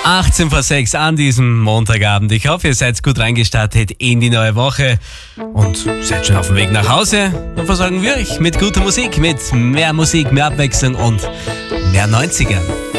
18 vor 6 an diesem Montagabend. Ich hoffe, ihr seid gut reingestartet in die neue Woche und seid schon auf dem Weg nach Hause. Dann versorgen wir euch mit guter Musik, mit mehr Abwechslung und mehr 90ern.